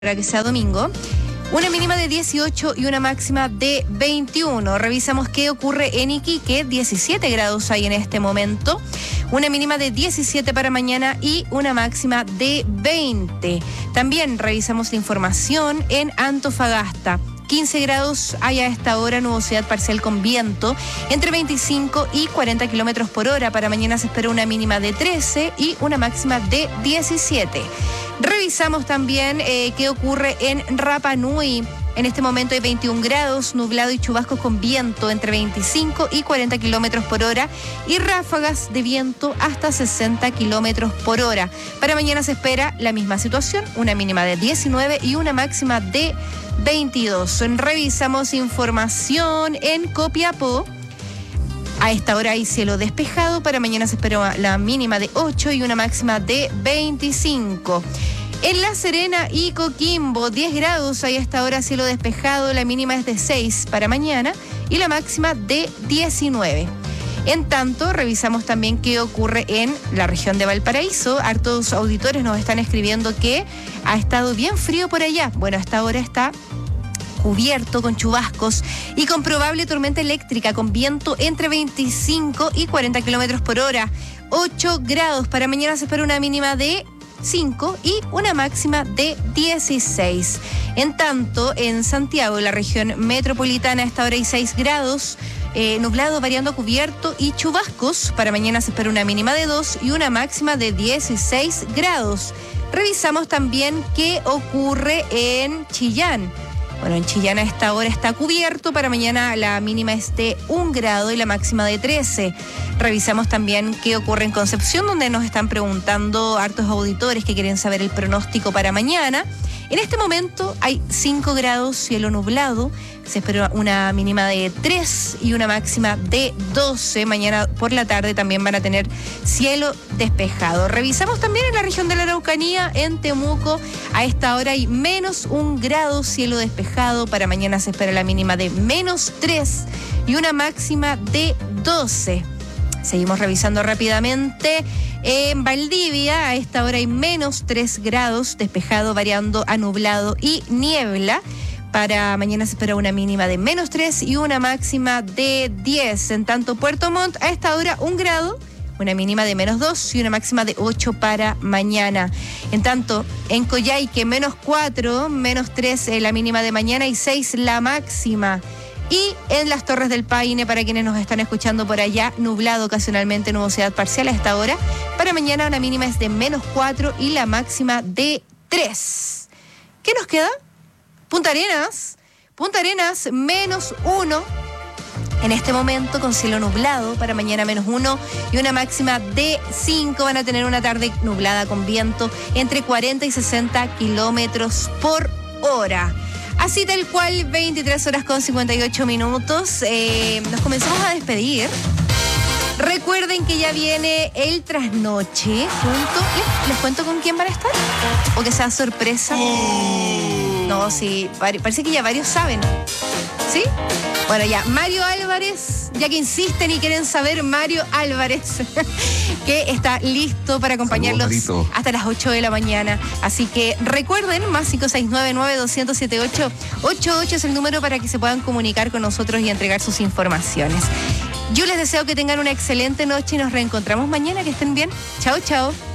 para que sea domingo. Una mínima de 18 y una máxima de 21. Revisamos qué ocurre en Iquique. 17 grados hay en este momento. Una mínima de 17 para mañana y una máxima de 20. También revisamos la información en Antofagasta. 15 grados hay a esta hora, nubosidad parcial con viento entre 25 y 40 kilómetros por hora. Para mañana se espera una mínima de 13 y una máxima de 17. Revisamos también qué ocurre en Rapa Nui. En este momento hay 21 grados, nublado y chubascos con viento entre 25 y 40 kilómetros por hora y ráfagas de viento hasta 60 kilómetros por hora. Para mañana se espera la misma situación, una mínima de 19 y una máxima de 22. Revisamos información en Copiapó. A esta hora hay cielo despejado. Para mañana se espera la mínima de 8 y una máxima de 25. En La Serena y Coquimbo, 10 grados. Hay a esta hora cielo despejado. La mínima es de 6 para mañana y la máxima de 19. En tanto, revisamos también qué ocurre en la región de Valparaíso. Hartos auditores nos están escribiendo que ha estado bien frío por allá. Bueno, a esta hora está cubierto con chubascos y con probable tormenta eléctrica con viento entre 25 y 40 kilómetros por hora. 8 grados. Para mañana se espera una mínima de 5 y una máxima de 16. En tanto, en Santiago, la región metropolitana, a esta hora hay 6 grados. Nublado variando a cubierto y chubascos. Para mañana se espera una mínima de 2 y una máxima de 16 grados. Revisamos también qué ocurre en Chillán. Bueno, en Chillán a esta hora está cubierto. Para mañana la mínima es de 1 grado y la máxima de 13. Revisamos también qué ocurre en Concepción, donde nos están preguntando hartos auditores que quieren saber el pronóstico para mañana. En este momento hay 5 grados, cielo nublado. Se espera una mínima de 3 y una máxima de 12. Mañana por la tarde también van a tener cielo despejado. Revisamos también en la región de la Araucanía, en Temuco. A esta hora hay menos 1 grado, cielo despejado. Para mañana se espera la mínima de menos 3 y una máxima de 12. Seguimos revisando rápidamente. En Valdivia, a esta hora hay menos 3 grados, despejado, variando a nublado y niebla. Para mañana se espera una mínima de menos 3 y una máxima de 10. En tanto, Puerto Montt, a esta hora 1 grado, una mínima de menos 2 y una máxima de 8 para mañana. En tanto, en Coyhaique, menos 4, menos 3 la mínima de mañana y 6 la máxima. Y en las Torres del Paine, para quienes nos están escuchando por allá, nublado ocasionalmente, nubosidad parcial a esta hora. Para mañana una mínima es de menos 4 y la máxima de 3. ¿Qué nos queda? Punta Arenas, menos 1. En este momento con cielo nublado. Para mañana menos 1 y una máxima de 5. Van a tener una tarde nublada con viento entre 40 y 60 kilómetros por hora. Así tal cual, 23 horas con 58 minutos. Nos comenzamos a despedir. Recuerden que ya viene el trasnoche junto. ¿Les cuento con quién van a estar? ¿O que sea sorpresa? No, sí, parece que ya varios saben. ¿Sí? Bueno, ya, Mario Álvarez, ya que insisten y quieren saber, Mario Álvarez, que está listo para acompañarlos hasta las 8 de la mañana. Así que recuerden, más 569-9207-888 es el número para que se puedan comunicar con nosotros y entregar sus informaciones. Yo les deseo que tengan una excelente noche y nos reencontramos mañana. Que estén bien. Chao, chao.